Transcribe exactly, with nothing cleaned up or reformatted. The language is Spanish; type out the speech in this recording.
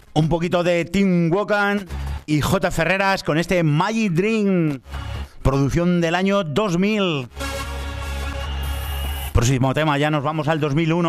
Un poquito de Tim Wokan y J. Ferreras con este Magic Dream, producción del año dos mil. Próximo tema, ya nos vamos al dos mil uno.